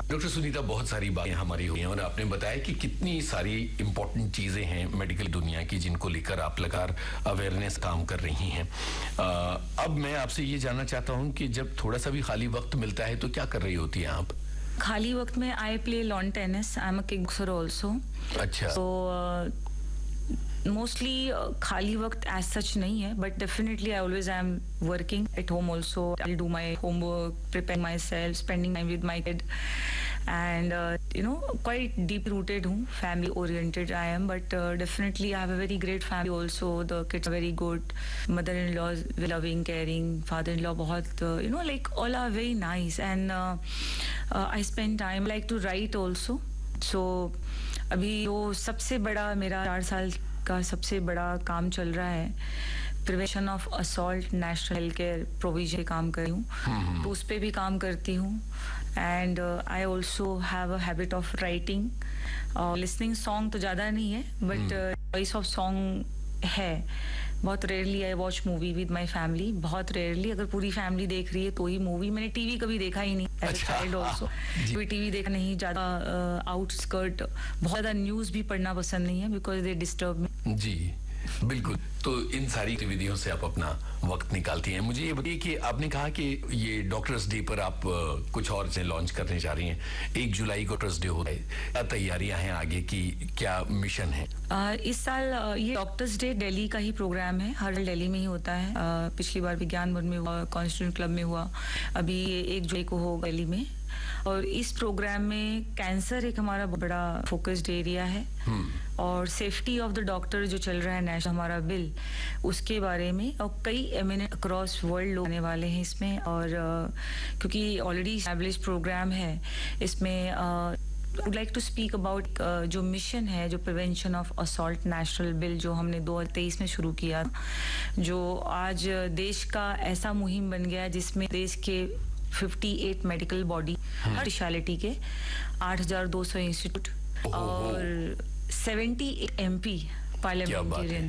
Doctor Sunita, बहुत सारी बातें हमारी हुई हैं और आपने बताया कि कितनी सारी इंपॉर्टेंट चीज़ें हैं मेडिकल दुनिया की जिनको लेकर आप लगातार अवेयरनेस काम कर रही हैं। अब मैं आपसे ये जानना चाहता हूँ कि जब थोड़ा सा भी खाली वक्त मिलता है तो क्या कर रही होती हैं आप? खाली वक्त में I play lawn tennis, I am a kick boxer also. अच्छा। तो मोस्टली खाली वक्त एज सच नहीं है, but definitely I always I am working at home also. I do my homework, prepare my self, spending time with my kid and quite deep rooted हूँ, family oriented I am, but definitely I have a very great family also. The kids are very good, mother in law loving, caring, father in law बहुत like all are very nice and I spend time like to right also. सो अभी वो सबसे बड़ा मेरा 4 साल का सबसे बड़ा काम चल रहा है, prevention of assault national health care provision काम कर रही हूँ, तो उस पर भी काम करती हूँ। And I also have a habit of writing. Listening song तो ज़्यादा नहीं है, बट वॉइस ऑफ सॉन्ग है। बहुत rarely I watch movie with my family, बहुत रेयरली। अगर पूरी फैमिली देख रही है तो ही मूवी। मैंने टीवी कभी देखा ही नहीं as a child also. TV देखा नहीं, ज़्यादा आउटस्कर्ट, बहुत ज़्यादा न्यूज़ भी पढ़ना पसंद नहीं है बिकॉज दे डिस्टर्ब मी। जी बिल्कुल। तो इन सारी गतिविधियों से आप अपना वक्त निकालती हैं। मुझे ये बताइए कि आपने कहा कि ये डॉक्टर्स डे पर आप कुछ और से लॉन्च करने जा रही हैं। 1 जुलाई को डॉक्टर्स डे हो रहा है, क्या तैयारियां हैं आगे की, क्या मिशन है? इस साल ये डॉक्टर्स डे दिल्ली का ही प्रोग्राम है, हर दिल्ली में ही होता है। पिछली बार विज्ञान भवन में हुआ, कॉन्स्टिट्यूंट क्लब में हुआ, अभी 1 जुलाई को होगा दिल्ली में। और इस प्रोग्राम में कैंसर एक हमारा बड़ा फोकस्ड एरिया है, और सेफ्टी ऑफ द डॉक्टर जो चल रहा है नेशनल हमारा बिल, उसके बारे में, और कई एमिनेंट अक्रॉस वर्ल्ड लोग आने वाले हैं इसमें। और क्योंकि ऑलरेडी एस्टैब्लिश्ड प्रोग्राम है, इसमें would like to speak about जो मिशन है, जो prevention of assault national bill, जो हमने 2023 में शुरू किया, जो आज देश का ऐसा मुहिम बन गया जिसमें देश के 58 मेडिकल बॉडी, हर स्पेशलिटी के 8,200 इंस्टीट्यूट और 78 MP पार्लियामेंटेरियन